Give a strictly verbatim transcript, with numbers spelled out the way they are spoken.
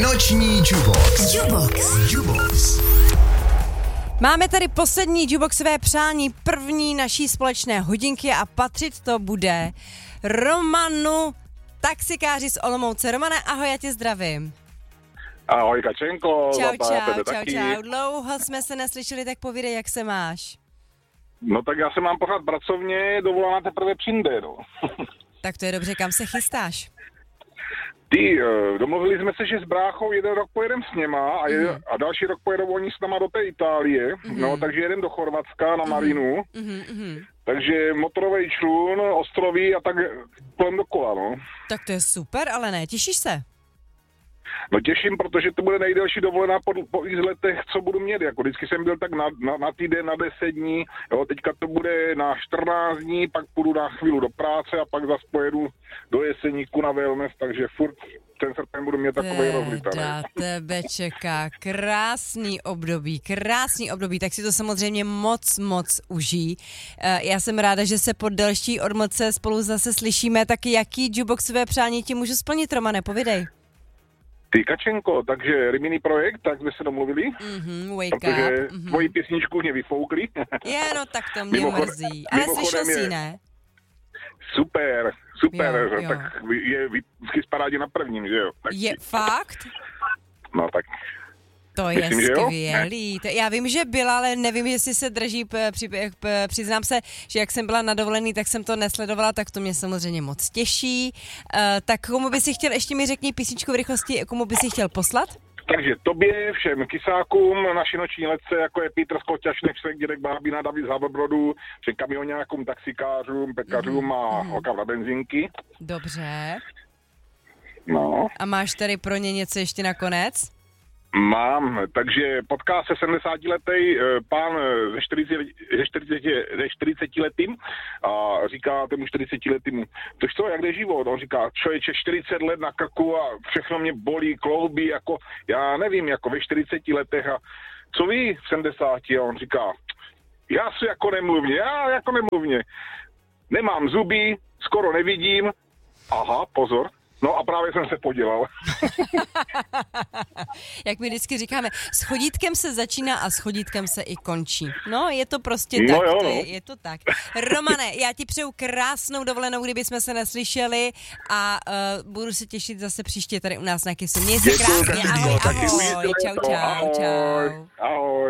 Noční Jubox. Jubox. Jubox. Máme tady poslední Juboxové přání první naší společné hodinky a patřit to bude Romanu, taxikáři z Olomouce. Romane, ahoj, já tě zdravím. Ahoj, Kačenko. Čau, čau, čau, taky. čau. Dlouho jsme se neslyšeli, tak povídej, jak se máš. No tak já se mám pořád pracovně, dovolená teprve přijde, no. Tak to je dobře, kam se chystáš? Ty, domluvili jsme se, že s bráchou jeden rok pojedem s něma a, je, mm. a další rok pojedou oni s náma do té Itálie, mm. no takže jedem do Chorvatska na Marinu, mm. Mm. takže motorový člun, ostrovy a tak kolem dokola, no. Tak to je super, ale ne, těšíš se? No těším, protože to bude nejdelší dovolená po, po x letech, co budu mít. Jako vždycky jsem byl tak na, na, na týden, na deset dní, jo, teďka to bude na čtrnáct dní, pak půjdu na chvíli do práce a pak zase pojedu do Jeseníku na wellness, takže furt ten srpen budu mít takovej rozlitaný. Na tebe čeká krásný období, krásný období, tak si to samozřejmě moc, moc užij. Já jsem ráda, že se po delší odmlce spolu zase slyšíme, tak jaký juboxové přání ti můžu splnit, Romane, povídej. Ty, Kačenko, takže Rimini projekt, tak jsme se domluvili, mm-hmm, wake protože up, mm-hmm. tvoji písničku mě vyfoukli. Je, no tak to mě Mimochodem, mrzí, ale slyšel jsi ji, ne? Super, super, Jo, jo. tak je vždycky sparádě na prvním, že jo? Tak, Je fakt? No tak. To je Myslím, že jo? skvělý. To, já vím, že byla, ale nevím, jestli se drží, p, při, p, přiznám se, že jak jsem byla na dovolený, tak jsem to nesledovala, tak to mě samozřejmě moc těší. Uh, tak komu by si chtěl, ještě mi řekni písničku v rychlosti, komu by si chtěl poslat? Takže tobě, všem kysákům, naši noční letce, jako je Petr Skoťašnek, Švek, Dědek Bábina, David z Haberbrodu, všem kamionákům, taxikářům, pekařům mm-hmm. a holkám na benzínky. Dobře. No. A máš tady pro ně něco ještě nakonec? Mám, takže potká se sedmdesátiletý pán ze čtyřicetiletým a říká tomu čtyřicetiletýmu, tož co, jak jde život? On říká, člověče, čtyřicet let na krku a všechno mě bolí, kloubí, jako, já nevím, jako ve čtyřiceti letech a co vy v sedmdesáti? A on říká, já si jako nemluvně, já jako nemluvně, nemám zuby, skoro nevidím, aha, pozor. No a právě jsem se podělal. Jak my vždycky říkáme, s chodítkem se začíná a s chodítkem se i končí. No, je to prostě no tak, jo, to no. je, je to tak. Romane, já ti přeju krásnou dovolenou, kdyby jsme se neslyšeli a uh, budu se těšit zase příště tady u nás na Kysu. Měj se krásně, ahoj, ahoj, čau, čau, čau. Ahoj.